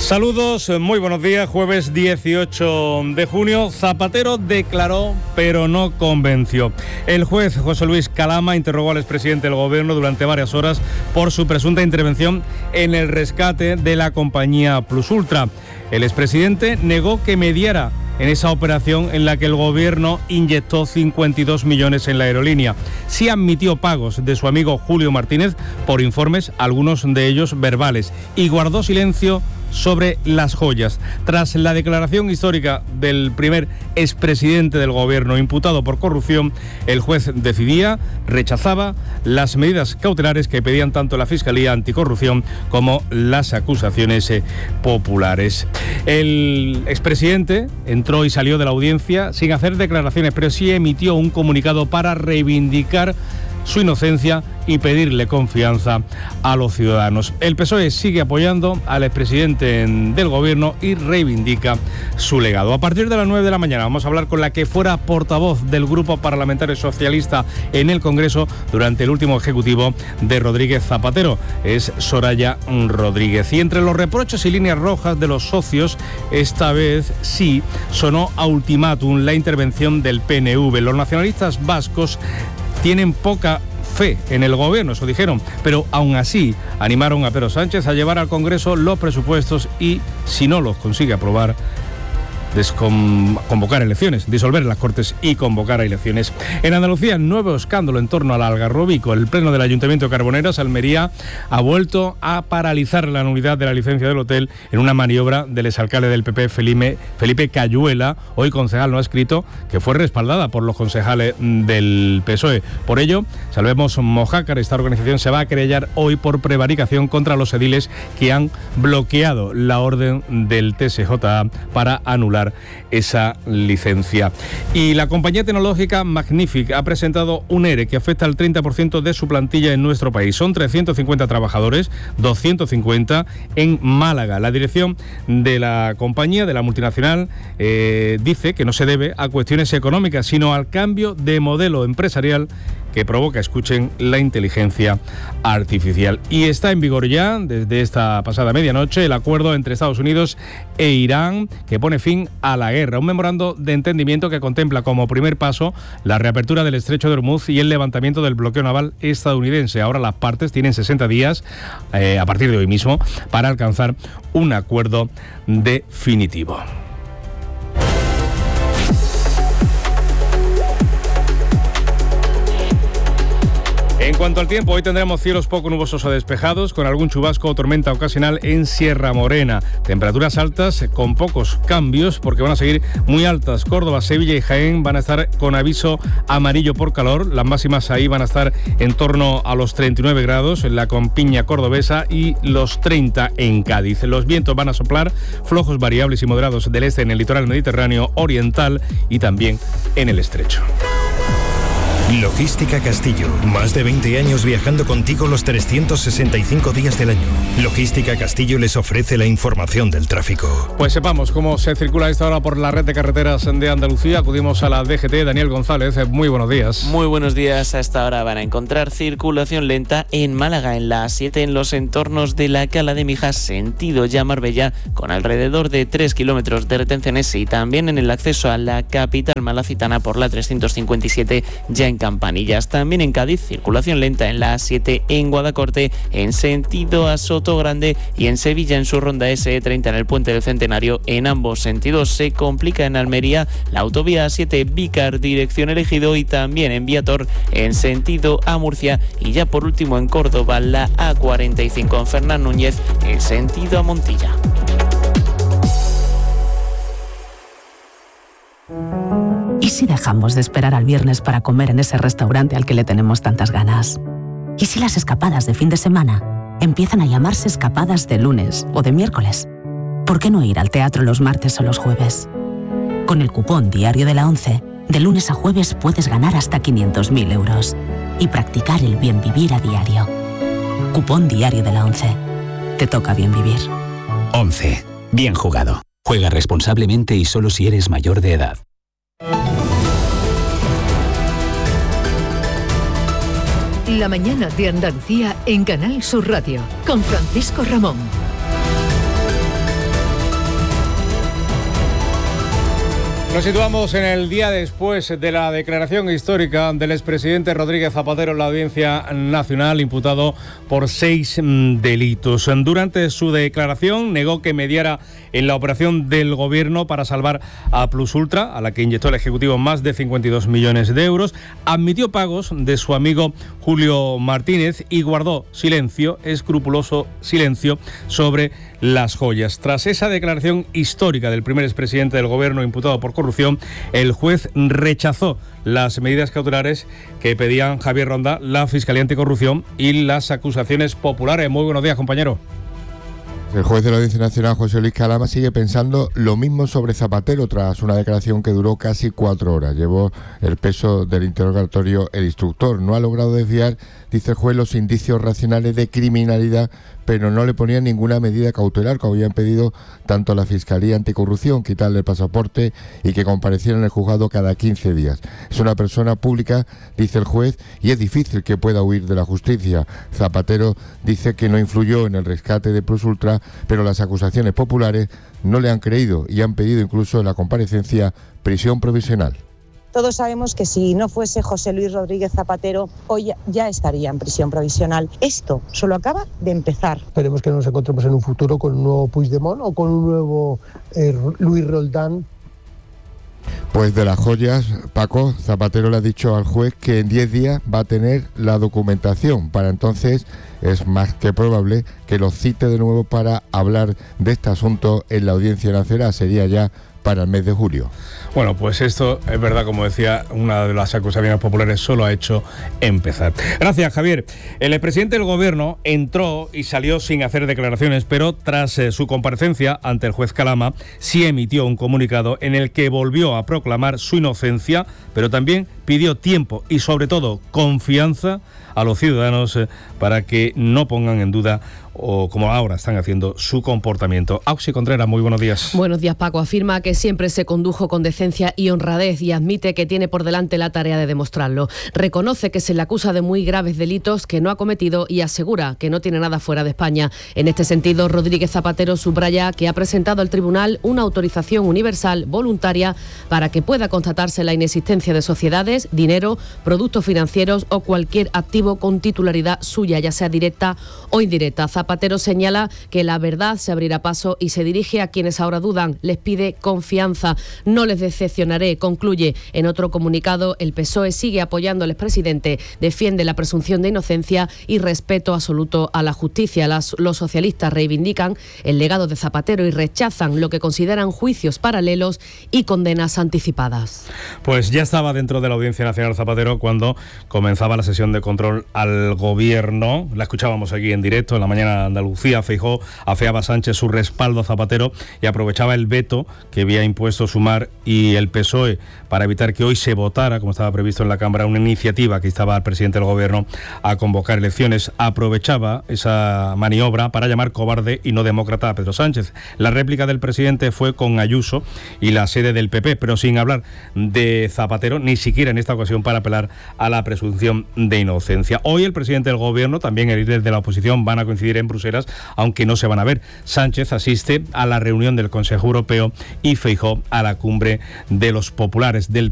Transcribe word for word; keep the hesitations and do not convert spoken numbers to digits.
Saludos, muy buenos días. Jueves dieciocho de junio. Zapatero declaró, pero no convenció. El juez José Luis Calama interrogó al expresidente del Gobierno durante varias horas por su presunta intervención en el rescate de la compañía Plus Ultra. El expresidente negó que mediara en esa operación en la que el Gobierno inyectó cincuenta y dos millones en la aerolínea. Sí admitió pagos de su amigo Julio Martínez por informes, algunos de ellos verbales, y guardó silencio sobre las joyas. Tras la declaración histórica del primer expresidente del Gobierno imputado por corrupción, el juez decidía, rechazaba las medidas cautelares que pedían tanto la Fiscalía Anticorrupción como las acusaciones eh, populares. El expresidente entró y salió de la audiencia sin hacer declaraciones, pero sí emitió un comunicado para reivindicar su inocencia y pedirle confianza a los ciudadanos. El P S O E sigue apoyando al expresidente del Gobierno y reivindica su legado. A partir de las nueve de la mañana vamos a hablar con la que fuera portavoz del Grupo Parlamentario Socialista en el Congreso durante el último ejecutivo de Rodríguez Zapatero. Es Soraya Rodríguez. Y entre los reproches y líneas rojas de los socios, esta vez sí sonó a ultimátum la intervención del P N V. Los nacionalistas vascos tienen poca fe en el Gobierno, eso dijeron, pero aún así animaron a Pedro Sánchez a llevar al Congreso los presupuestos y, si no los consigue aprobar, Descon- convocar elecciones, disolver las Cortes y convocar a elecciones. En Andalucía, nuevo escándalo en torno al Algarrobico. El Pleno del Ayuntamiento de Carboneras, Almería, ha vuelto a paralizar la nulidad de la licencia del hotel en una maniobra del exalcalde del P P, Felipe, Felipe Cayuela, hoy concejal no escrito, que fue respaldada por los concejales del P S O E. Por ello, Salvemos Mojácar, esta organización se va a querellar hoy por prevaricación contra los ediles que han bloqueado la orden del T S J A para anular esa licencia. Y la compañía tecnológica Magnific ha presentado un ERE que afecta al treinta por ciento de su plantilla en nuestro país. Son trescientos cincuenta trabajadores, doscientos cincuenta en Málaga. La dirección de la compañía, de la multinacional, eh, dice que no se debe a cuestiones económicas, sino al cambio de modelo empresarial que provoca, escuchen, la inteligencia artificial. Y está en vigor ya, desde esta pasada medianoche, el acuerdo entre Estados Unidos e Irán que pone fin a la guerra. Un memorando de entendimiento que contempla como primer paso la reapertura del estrecho de Hormuz y el levantamiento del bloqueo naval estadounidense. Ahora las partes tienen sesenta días, eh, a partir de hoy mismo, para alcanzar un acuerdo definitivo. En cuanto al tiempo, hoy tendremos cielos poco nubosos o despejados, con algún chubasco o tormenta ocasional en Sierra Morena. Temperaturas altas con pocos cambios, porque van a seguir muy altas. Córdoba, Sevilla y Jaén van a estar con aviso amarillo por calor. Las máximas ahí van a estar en torno a los treinta y nueve grados en la Campiña cordobesa y los treinta en Cádiz. Los vientos van a soplar flojos, variables y moderados del este en el litoral mediterráneo oriental y también en el estrecho. Logística Castillo. Más de veinte años viajando contigo los trescientos sesenta y cinco días del año. Logística Castillo les ofrece la información del tráfico. Pues sepamos cómo se circula a esta hora por la red de carreteras de Andalucía. Acudimos a la D G T. Daniel González, muy buenos días. Muy buenos días. A esta hora van a encontrar circulación lenta en Málaga, en la A siete, en los entornos de la Cala de Mijas, sentido ya Marbella, con alrededor de tres kilómetros de retenciones, y también en el acceso a la capital malacitana por la trescientos cincuenta y siete, ya en Campanillas. También en Cádiz, circulación lenta en la A siete en Guadacorte, en sentido a Sotogrande, y en Sevilla en su ronda S E treinta en el Puente del Centenario. En ambos sentidos se complica en Almería la autovía A siete Vícar dirección Ejido, y también en Viator en sentido a Murcia, y ya por último en Córdoba la A cuarenta y cinco en Fernán Núñez en sentido a Montilla. ¿Y si dejamos de esperar al viernes para comer en ese restaurante al que le tenemos tantas ganas? ¿Y si las escapadas de fin de semana empiezan a llamarse escapadas de lunes o de miércoles? ¿Por qué no ir al teatro los martes o los jueves? Con el cupón Diario de la ONCE, de lunes a jueves puedes ganar hasta quinientos mil euros y practicar el bien vivir a diario. Cupón Diario de la ONCE. Te toca bien vivir. ONCE. Bien jugado. Juega responsablemente y solo si eres mayor de edad. La mañana de Andalucía en Canal Sur Radio, con Francisco Ramón. Nos situamos en el día después de la declaración histórica del expresidente Rodríguez Zapatero en la Audiencia Nacional, imputado por seis mm, delitos. Durante su declaración negó que mediara en la operación del gobierno para salvar a Plus Ultra, a la que inyectó el Ejecutivo más de cincuenta y dos millones de euros, admitió pagos de su amigo Julio Martínez y guardó silencio, escrupuloso silencio, sobre las joyas. Tras esa declaración histórica del primer expresidente del gobierno imputado por corrupción, el juez rechazó las medidas cautelares que pedían Javier Ronda, la Fiscalía Anticorrupción y las acusaciones populares. Muy buenos días, compañero. El juez de la Audiencia Nacional, José Luis Calama, sigue pensando lo mismo sobre Zapatero tras una declaración que duró casi cuatro horas. Llevó el peso del interrogatorio el instructor. No ha logrado desviar, dice el juez, los indicios racionales de criminalidad, pero no le ponía ninguna medida cautelar, como habían pedido tanto la Fiscalía Anticorrupción, quitarle el pasaporte y que compareciera en el juzgado cada quince días. Es una persona pública, dice el juez, y es difícil que pueda huir de la justicia. Zapatero dice que no influyó en el rescate de Plus Ultra, pero las acusaciones populares no le han creído y han pedido incluso en la comparecencia prisión provisional. Todos sabemos que si no fuese José Luis Rodríguez Zapatero, hoy ya estaría en prisión provisional. Esto solo acaba de empezar. Esperemos que nos encontremos en un futuro con un nuevo Puigdemont o con un nuevo eh, Luis Roldán. Pues de las joyas, Paco, Zapatero le ha dicho al juez que en diez días va a tener la documentación. Para entonces es más que probable que los cite de nuevo para hablar de este asunto en la Audiencia Nacional. Sería ya para el mes de julio. Bueno, pues esto es verdad, como decía, una de las acusaciones populares solo ha hecho empezar. Gracias, Javier. El presidente del gobierno entró y salió sin hacer declaraciones, pero tras eh, su comparecencia ante el juez Calama, sí emitió un comunicado en el que volvió a proclamar su inocencia, pero también pidió tiempo y, sobre todo, confianza a los ciudadanos eh, para que no pongan en duda, o como ahora están haciendo, su comportamiento. Auxi Contreras, muy buenos días. Buenos días, Paco. Afirma que siempre se condujo con decencia y honradez y admite que tiene por delante la tarea de demostrarlo. Reconoce que se le acusa de muy graves delitos que no ha cometido y asegura que no tiene nada fuera de España. En este sentido, Rodríguez Zapatero subraya que ha presentado al tribunal una autorización universal voluntaria para que pueda constatarse la inexistencia de sociedades, dinero, productos financieros o cualquier activo con titularidad suya, ya sea directa o indirecta. Zapatero señala que la verdad se abrirá paso y se dirige a quienes ahora dudan. Les pide confianza. No les decepcionaré, concluye. En otro comunicado, el P S O E sigue apoyando al expresidente, defiende la presunción de inocencia y respeto absoluto a la justicia. Las, los socialistas reivindican el legado de Zapatero y rechazan lo que consideran juicios paralelos y condenas anticipadas. Pues ya estaba dentro de la Audiencia Nacional Zapatero cuando comenzaba la sesión de control al gobierno. La escuchábamos aquí en directo en la mañana de Andalucía. Feijóo afeaba a Sánchez su respaldo a Zapatero y aprovechaba el veto que había impuesto Sumar y el P S O E para evitar que hoy se votara, como estaba previsto en la Cámara, una iniciativa que instaba al presidente del gobierno a convocar elecciones. Aprovechaba esa maniobra para llamar cobarde y no demócrata a Pedro Sánchez. La réplica del presidente fue con Ayuso y la sede del P P, pero sin hablar de Zapatero, ni siquiera en esta ocasión para apelar a la presunción de inocencia. Hoy el presidente del gobierno, también el líder de la oposición, van a coincidir en Bruselas, aunque no se van a ver. Sánchez asiste a la reunión del Consejo Europeo y Feijóo a la cumbre de los populares. Del